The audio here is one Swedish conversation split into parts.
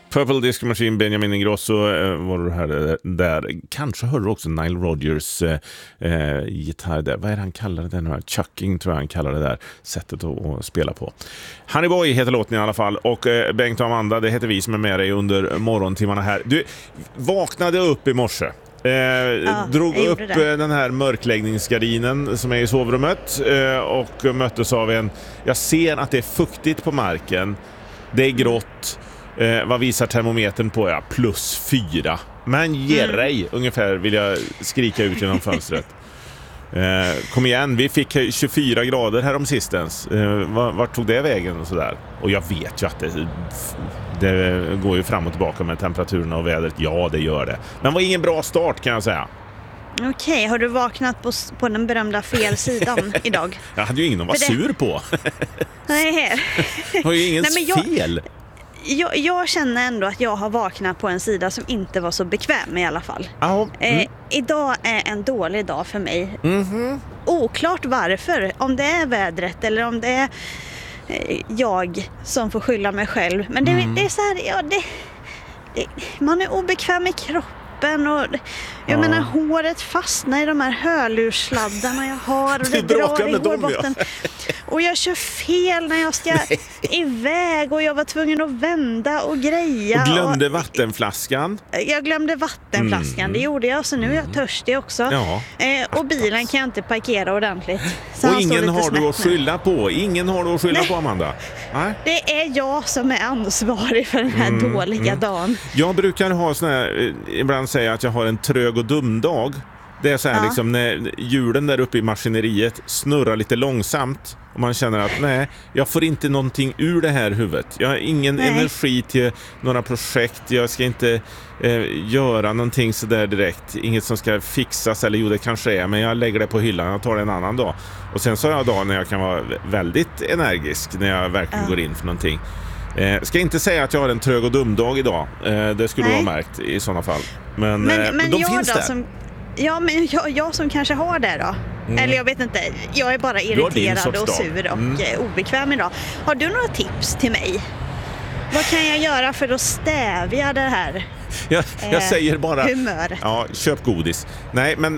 Purple Disco Machine, Benjamin Ingrosso var det här där. Kanske hör du också Nile Rodgers gitarr där. Vad är det han kallar det nu? Chucking tror jag han kallar det där sättet att spela på. Honey Boy heter låten i alla fall. Och Bengt och Amanda, det heter vi som är med dig under morgontimmarna här. Du vaknade upp i morse. Drog upp den här mörkläggningsgardinen som är i sovrummet och möttes av jag ser att det är fuktigt på marken. Det är grått. Vad visar termometern på? Ja, +4. Men ge dig, ungefär vill jag skrika ut genom fönstret. Kom igen, vi fick 24 grader här om sistens. Vart tog det vägen och sådär? Och jag vet ju att det går ju fram och tillbaka med temperaturen och vädret. Ja, det gör det. Men var ingen bra start kan jag säga. Okej, har du vaknat på den berömda fel sidan idag? Jag hade ju ingen att vara sur på. Nej. Det var ju ingens fel. Jag känner ändå att jag har vaknat på en sida som inte var så bekväm i alla fall. Idag är en dålig dag för mig. Oklart varför. Om det är vädret eller om det är jag som får skylla mig själv. Men det är så här, man är obekväm i kroppen och jag menar håret fastnar i de här hörlursladdarna jag har och det drar i hårbotten. Och jag kör fel när jag ska iväg och jag var tvungen att vända och greja. Och glömde vattenflaskan. Jag glömde vattenflaskan, det gjorde jag, så nu är jag törstig också. Och bilen kan jag inte parkera ordentligt. Så och ingen har du att skylla på. Ingen har du att skylla på, Amanda. Nej. Det är jag som är ansvarig för den här dåliga dagen. Jag brukar ha sån här, ibland säga att jag har en trög och dum dag. Det är så här liksom när hjulen där uppe i maskineriet snurrar lite långsamt och man känner att nej, jag får inte någonting ur det här huvudet. Jag har ingen energi till några projekt. Jag ska inte göra någonting så där direkt. Inget som ska fixas, eller jo det kanske är, men jag lägger det på hyllan. Jag tar det en annan dag. Och sen så har jag dagar när jag kan vara väldigt energisk när jag verkligen går in för någonting. Ska inte säga att jag har en trög och dum dag idag. Det skulle du ha märkt i sådana fall. Men de finns där. Men jag som kanske har det då. Eller jag vet inte, jag är bara irriterad och sur och obekväm idag. Har du några tips till mig? Vad kan jag göra för att stävja det här? Jag säger bara humöret. Ja, köp godis. Nej, men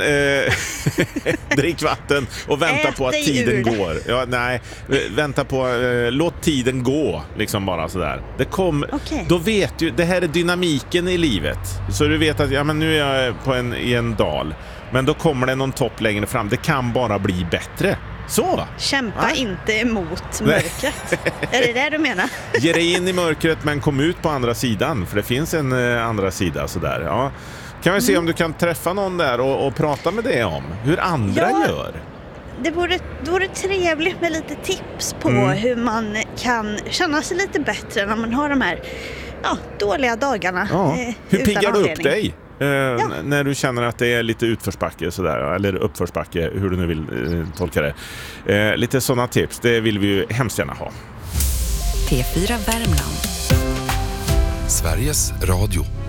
drick vatten och vänta på att tiden går. Ja, nej, vänta på låt tiden gå liksom bara så där. Det då vet du, det här är dynamiken i livet. Så du vet att men nu är jag i en dal. Men då kommer det någon topp längre fram. Det kan bara bli bättre. Så. Kämpa inte emot mörkret. Är det du menar? Ge dig in i mörkret men kom ut på andra sidan. För det finns en andra sida sådär. Ja. Kan vi se om du kan träffa någon där och prata med det om hur andra gör. Det vore trevligt med lite tips på hur man kan känna sig lite bättre när man har de här dåliga dagarna. Hur piggar du upp dig? När du känner att det är lite utförsbacke sådär, eller uppförsbacke, hur du nu vill tolka det. Lite sådana tips, det vill vi ju hemskt gärna ha. P4 Värmland. Sveriges Radio.